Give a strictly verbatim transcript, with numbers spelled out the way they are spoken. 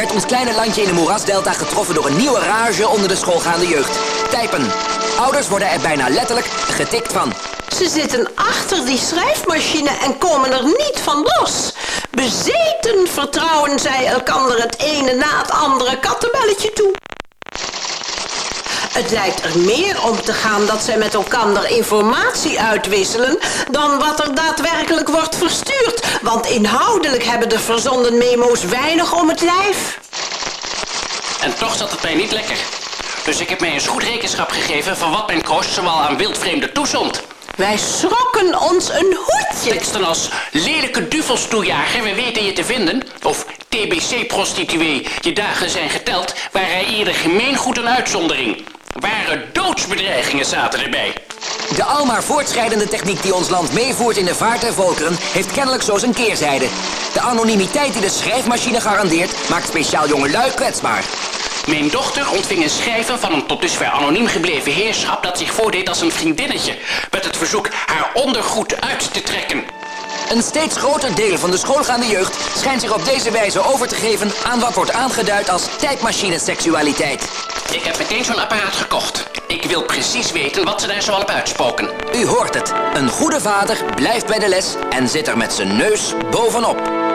werd ons kleine landje in de moerasdelta getroffen door een nieuwe rage onder de schoolgaande jeugd. Typen. Ouders worden er bijna letterlijk getikt van. Ze zitten achter die schrijfmachine en komen er niet van los. Bezeten vertrouwen zij elkander het ene na het andere kattenbelletje toe. Het lijkt er meer om te gaan dat zij met elkaar informatie uitwisselen dan wat er daadwerkelijk wordt verstuurd. Want inhoudelijk hebben de verzonden memo's weinig om het lijf. En toch zat het mij niet lekker. Dus ik heb mij eens goed rekenschap gegeven van wat mijn kroost zoal aan wildvreemden toezond. Wij schrokken ons een hoedje. Teksten als lelijke duvels toejager, we weten je te vinden. Of T B C-prostituee, je dagen zijn geteld, waren eerder gemeengoed een uitzondering. Ware doodsbedreigingen zaten erbij. De almaar voortschrijdende techniek die ons land meevoert in de vaart der volkeren heeft kennelijk zo zijn keerzijde. De anonimiteit die de schrijfmachine garandeert maakt speciaal jongelui kwetsbaar. Mijn dochter ontving een schrijven van een tot dusver anoniem gebleven heerschap dat zich voordeed als een vriendinnetje, met het verzoek haar ondergoed uit te trekken. Een steeds groter deel van de schoolgaande jeugd schijnt zich op deze wijze over te geven aan wat wordt aangeduid als tijdmachineseksualiteit. Ik heb meteen zo'n apparaat gekocht. Ik wil precies weten wat ze daar zoal op uitspoken. U hoort het. Een goede vader blijft bij de les en zit er met zijn neus bovenop.